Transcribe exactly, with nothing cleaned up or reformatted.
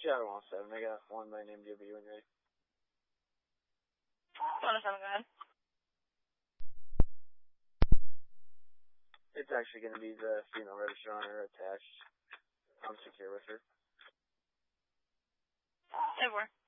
Shadow one seven, I got one by name W when ready. one oh seven, go ahead. It's actually going to be the female register on her attached. I'm secure with her. ten four.